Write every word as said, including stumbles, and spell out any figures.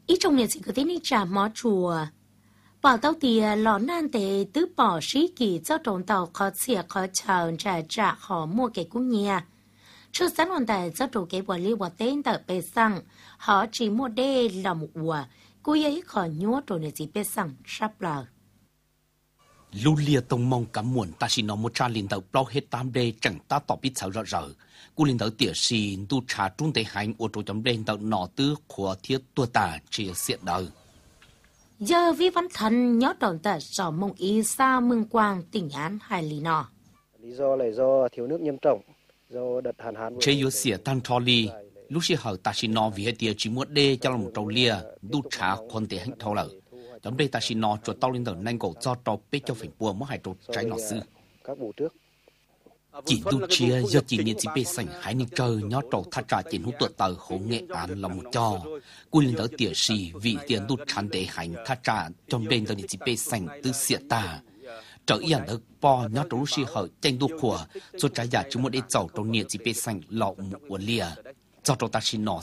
ít trong này chỉ có thế này trả mó chùa bỏ tàu tìa lò nan tệ tứ bỏ sĩ kỳ cho trộn tàu khó xỉa khó chờ trả trả khó mua cái cũng nhẹ trước sáng hoàn tại cho trộn cái quản lý hoạt tên tờ bê xăng họ chỉ mua đê lòng ủa cô ấy khó nhốt rồi này chỉ bê xăng sắp lờ lưu lia tông mong cảm muộn ta chỉ nói một cha linh đầu bao hết tam đê chẳng ta tỏ biết sao rõ rõ cô linh đầu tiệt xin tu trà trung tế hành ô tô chấm đen tàu nọ tư của thiết tua tà chia xiết đời giờ vi văn thần nhớ trộn tờ sò mông ý xa mương quang tỉnh án hai lý nọ lý do là do thiếu nước nghiêm trọng do đợt hạn hán chế yếu xỉa tan thò li lúc xưa hở ta chỉ nói vì hệ tiệt chỉ muốn đê cho lòng trâu lia tu trà con tế hành thâu lợ chấm đây ta chỉ nói chuột tao lên đầu nanh cổ cho trâu bê cho phình bùa mất hai trâu trái nọ sư các vụ trước chỉ tu chia do chỉ niệm chỉ bê sành hãy nên chơi nhót trâu thắt trà tiền hút tuột tờ khổ nghệ án là một cho quy lên tới tiệt xì vị tiền tu chán để hành thắt trà trong bên tờ niệm chỉ bê sành tư xịa ta trở yên được po nhót trâu xì hở tranh tu khủa cho trái giả chúng một ít dầu trong niệm chỉ bê sành lọ một lia cho trâu ta chỉ nói